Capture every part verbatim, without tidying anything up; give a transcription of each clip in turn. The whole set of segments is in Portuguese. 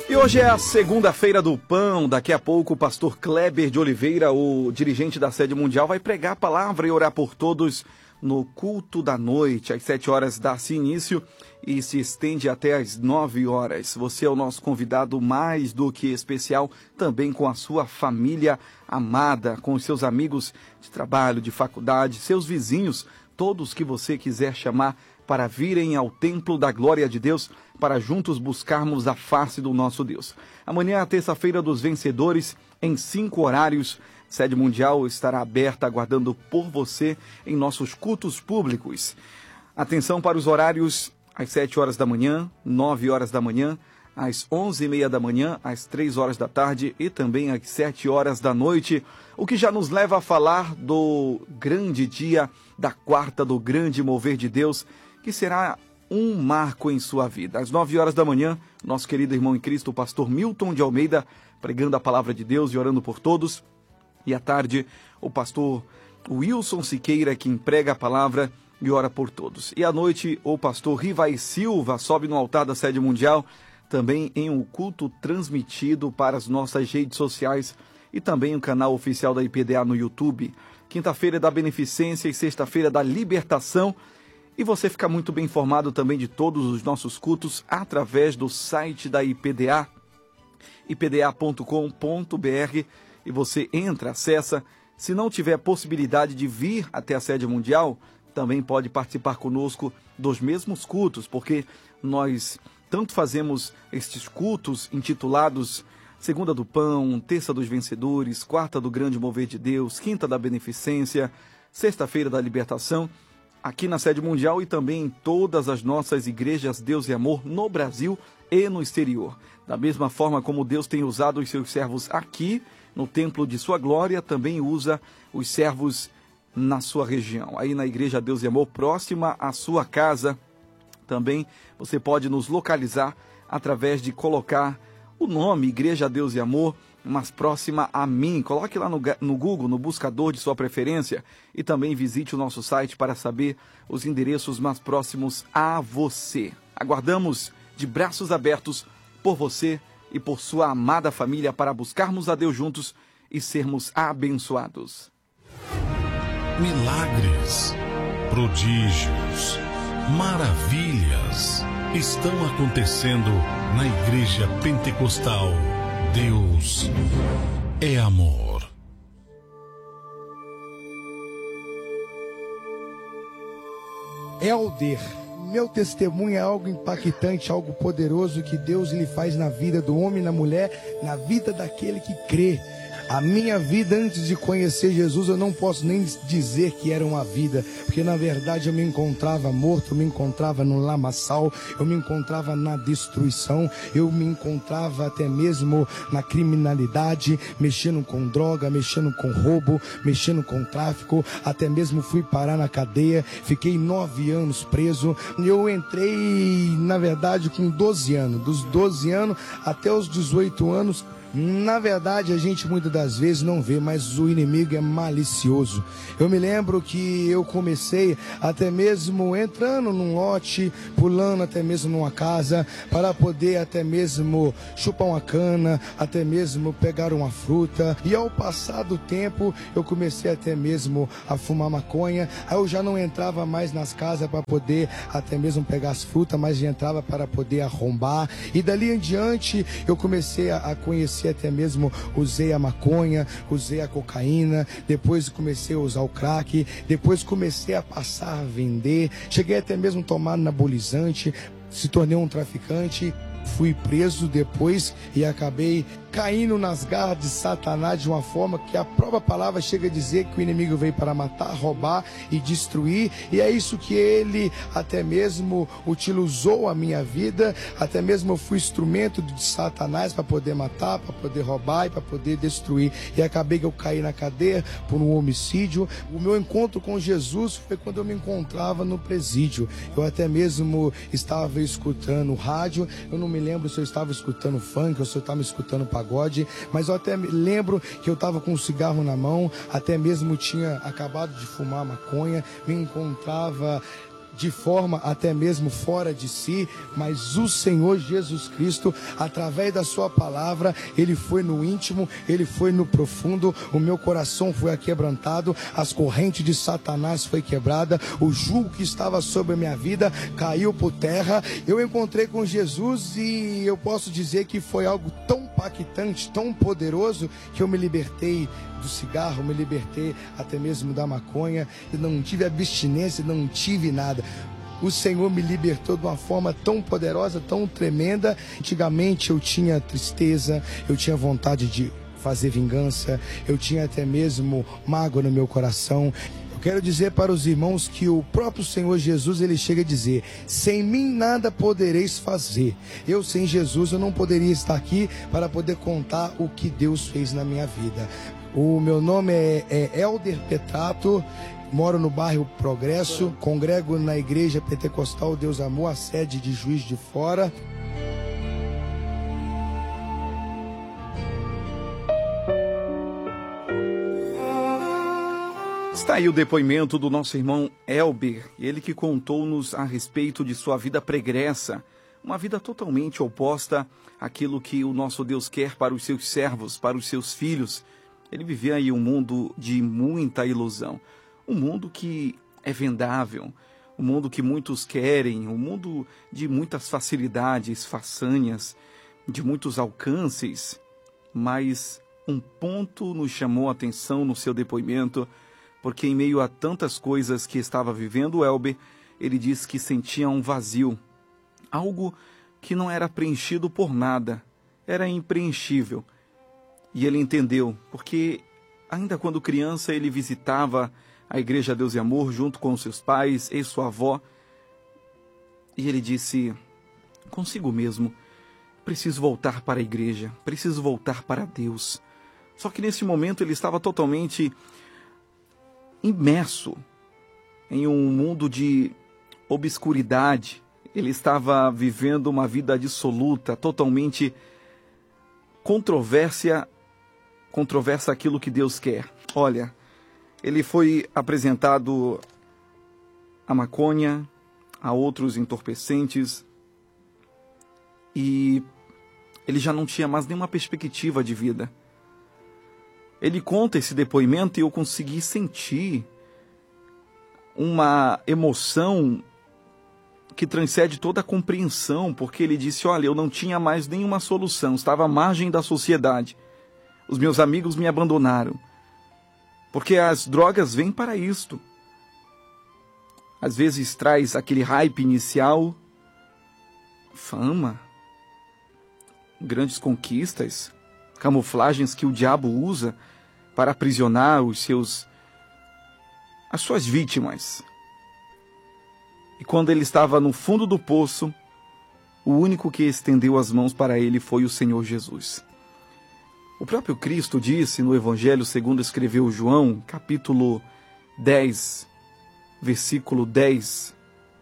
E hoje é a segunda-feira do pão. Daqui a pouco o pastor Kleber de Oliveira, o dirigente da Sede Mundial, vai pregar a palavra e orar por todos no culto da noite. Às sete horas dá-se início e se estende até às nove horas. Você é o nosso convidado mais do que especial, também com a sua família amada, com os seus amigos de trabalho, de faculdade, seus vizinhos, todos que você quiser chamar para virem ao templo da glória de Deus, para juntos buscarmos a face do nosso Deus. Amanhã é a terça-feira dos vencedores, em cinco horários. Sede Mundial estará aberta, aguardando por você em nossos cultos públicos. Atenção para os horários: às sete horas da manhã, nove horas da manhã, às onze e meia da manhã, às três horas da tarde e também às sete horas da noite, o que já nos leva a falar do grande dia, da quarta, do grande mover de Deus, que será um marco em sua vida. Às nove horas da manhã, nosso querido irmão em Cristo, o pastor Milton de Almeida, pregando a palavra de Deus e orando por todos. E à tarde, o pastor Wilson Siqueira, que prega a palavra e ora por todos. E à noite, o pastor Rivai Silva sobe no altar da Sede Mundial, também em um culto transmitido para as nossas redes sociais e também o canal oficial da I P D A no YouTube. Quinta-feira é da Beneficência e sexta-feira da Libertação. E você fica muito bem informado também de todos os nossos cultos através do site da I P D A, i p d a ponto com ponto b r, e você entra, acessa. Se não tiver possibilidade de vir até a Sede Mundial, também pode participar conosco dos mesmos cultos, porque nós tanto fazemos estes cultos intitulados Segunda do Pão, Terça dos Vencedores, Quarta do Grande Mover de Deus, Quinta da Beneficência, Sexta-feira da Libertação, aqui na Sede Mundial e também em todas as nossas igrejas Deus e Amor no Brasil e no exterior. Da mesma forma como Deus tem usado os seus servos aqui no templo de sua glória, também usa os servos na sua região. Aí na igreja Deus e Amor, próxima à sua casa, também você pode nos localizar através de colocar o nome Igreja Deus e Amor, mas próxima a mim. Coloque lá no, no Google, no buscador de sua preferência, e também visite o nosso site para saber os endereços mais próximos a você. Aguardamos de braços abertos por você e por sua amada família para buscarmos a Deus juntos e sermos abençoados. Milagres, prodígios, maravilhas estão acontecendo na Igreja Pentecostal. Deus é amor. Elder, meu testemunho é algo impactante, algo poderoso que Deus lhe faz na vida do homem e na mulher, na vida daquele que crê. A minha vida antes de conhecer Jesus, eu não posso nem dizer que era uma vida, porque na verdade eu me encontrava morto, eu me encontrava no lamaçal, eu me encontrava na destruição, eu me encontrava até mesmo na criminalidade, mexendo com droga, mexendo com roubo, mexendo com tráfico, até mesmo fui parar na cadeia, fiquei nove anos preso. Eu entrei, na verdade, com doze anos, dos doze anos até os dezoito anos. Na verdade, a gente muitas das vezes não vê, mas o inimigo é malicioso. Eu me lembro que eu comecei até mesmo entrando num lote, pulando até mesmo numa casa, para poder até mesmo chupar uma cana, até mesmo pegar uma fruta. E ao passar do tempo, eu comecei até mesmo a fumar maconha. Aí eu já não entrava mais nas casas para poder até mesmo pegar as frutas, mas já entrava para poder arrombar. E dali em diante, eu comecei a conhecer, até mesmo usei a maconha, usei a cocaína, depois comecei a usar o crack, depois comecei a passar a vender, cheguei até mesmo a tomar anabolizante, se tornei um traficante, fui preso depois e acabei caindo nas garras de Satanás de uma forma que a própria palavra chega a dizer que o inimigo veio para matar, roubar e destruir, e é isso que ele até mesmo utilizou a minha vida, até mesmo eu fui instrumento de Satanás para poder matar, para poder roubar e para poder destruir, e acabei que eu caí na cadeia por um homicídio. O meu encontro com Jesus foi quando eu me encontrava no presídio, eu até mesmo estava escutando rádio, eu não me lembro se eu estava escutando funk ou se eu estava escutando pagode, mas eu até me lembro que eu estava com um cigarro na mão, até mesmo tinha acabado de fumar maconha, me encontrava de forma até mesmo fora de si, mas o Senhor Jesus Cristo, através da sua palavra, ele foi no íntimo, ele foi no profundo, o meu coração foi aquebrantado, as correntes de Satanás foi quebrada, o jugo que estava sobre a minha vida caiu por terra. Eu encontrei com Jesus e eu posso dizer que foi algo tão impactante, tão poderoso, que eu me libertei do cigarro, me libertei até mesmo da maconha, eu não tive abstinência, não tive nada. O Senhor me libertou de uma forma tão poderosa, tão tremenda. Antigamente eu tinha tristeza, eu tinha vontade de fazer vingança, eu tinha até mesmo mágoa no meu coração. Eu quero dizer para os irmãos que o próprio Senhor Jesus, ele chega a dizer: sem mim nada podereis fazer. Eu sem Jesus eu não poderia estar aqui para poder contar o que Deus fez na minha vida. O meu nome é, é Elder Petrato, moro no bairro Progresso, congrego na igreja pentecostal Deus Amor, a sede de Juiz de Fora. Está aí o depoimento do nosso irmão Elber, ele que contou-nos a respeito de sua vida pregressa, uma vida totalmente oposta àquilo que o nosso Deus quer para os seus servos, para os seus filhos. Ele vivia aí um mundo de muita ilusão, um mundo que é vendável, um mundo que muitos querem, um mundo de muitas facilidades, façanhas, de muitos alcances. Mas um ponto nos chamou a atenção no seu depoimento, porque em meio a tantas coisas que estava vivendo o Elber, ele disse que sentia um vazio, algo que não era preenchido por nada, era impreenchível. E ele entendeu, porque ainda quando criança ele visitava a Igreja Deus e Amor junto com seus pais e sua avó. E ele disse consigo mesmo: preciso voltar para a igreja, preciso voltar para Deus. Só que nesse momento ele estava totalmente imerso em um mundo de obscuridade. Ele estava vivendo uma vida dissoluta, totalmente controvérsia, controversa aquilo que Deus quer. Olha, ele foi apresentado a maconha, a outros entorpecentes, e ele já não tinha mais nenhuma perspectiva de vida. Ele conta esse depoimento e eu consegui sentir uma emoção que transcende toda a compreensão, porque ele disse: olha, eu não tinha mais nenhuma solução, estava à margem da sociedade. Os meus amigos me abandonaram, porque as drogas vêm para isto. Às vezes traz aquele hype inicial, fama, grandes conquistas, camuflagens que o diabo usa para aprisionar os seus, as suas vítimas. E quando ele estava no fundo do poço, o único que estendeu as mãos para ele foi o Senhor Jesus. O próprio Cristo disse no Evangelho segundo escreveu João, capítulo dez, versículo dez: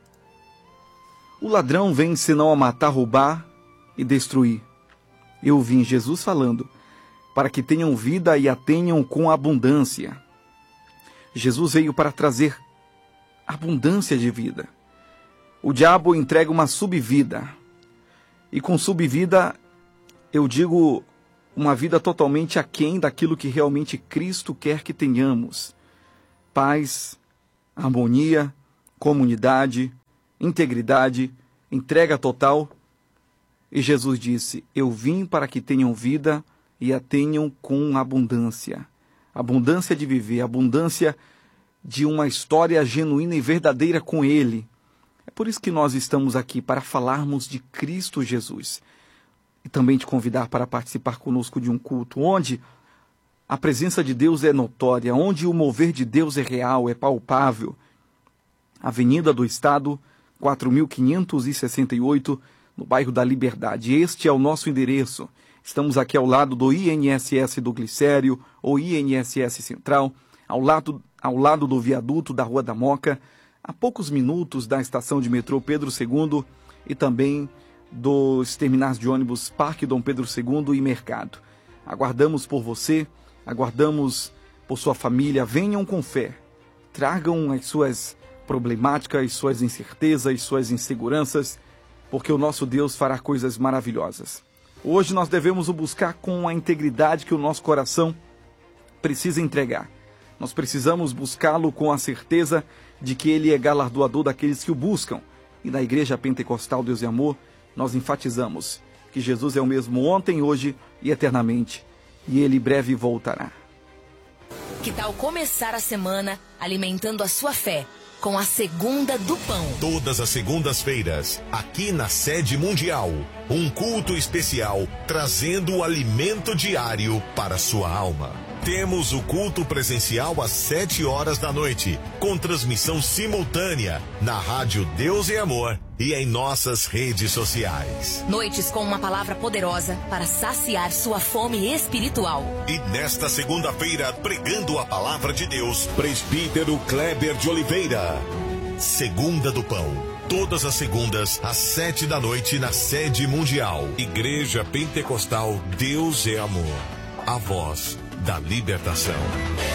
o ladrão vem senão a matar, roubar e destruir. Eu vim, Jesus falando, para que tenham vida e a tenham com abundância. Jesus veio para trazer abundância de vida. O diabo entrega uma subvida. E com subvida, eu digo uma vida totalmente aquém daquilo que realmente Cristo quer que tenhamos. Paz, harmonia, comunidade, integridade, entrega total. E Jesus disse: eu vim para que tenham vida e a tenham com abundância. Abundância de viver, abundância de uma história genuína e verdadeira com Ele. É por isso que nós estamos aqui, para falarmos de Cristo Jesus. E também te convidar para participar conosco de um culto onde a presença de Deus é notória, onde o mover de Deus é real, é palpável. Avenida do Estado, quatro mil quinhentos e sessenta e oito, no bairro da Liberdade. Este é o nosso endereço. Estamos aqui ao lado do I N S S do Glicério, ou I N S S Central, ao lado, ao lado do viaduto da Rua da Moca, a poucos minutos da estação de metrô Pedro segundo e também dos terminais de ônibus Parque Dom Pedro segundo e Mercado. Aguardamos por você, aguardamos por sua família. Venham com fé, tragam as suas problemáticas, suas incertezas, suas inseguranças, porque o nosso Deus fará coisas maravilhosas. Hoje nós devemos o buscar com a integridade que o nosso coração precisa entregar. Nós precisamos buscá-lo com a certeza de que ele é galardoador daqueles que o buscam. E na Igreja Pentecostal Deus e Amor, nós enfatizamos que Jesus é o mesmo ontem, hoje e eternamente. E ele breve voltará. Que tal começar a semana alimentando a sua fé com a Segunda do Pão? Todas as segundas-feiras, aqui na Sede Mundial, um culto especial trazendo o alimento diário para a sua alma. Temos o culto presencial às sete horas da noite, com transmissão simultânea na Rádio Deus e Amor e em nossas redes sociais. Noites com uma palavra poderosa para saciar sua fome espiritual. E nesta segunda-feira, pregando a palavra de Deus, Presbítero Kleber de Oliveira. Segunda do Pão. Todas as segundas, às sete da noite, na Sede Mundial. Igreja Pentecostal Deus é Amor. A voz da libertação.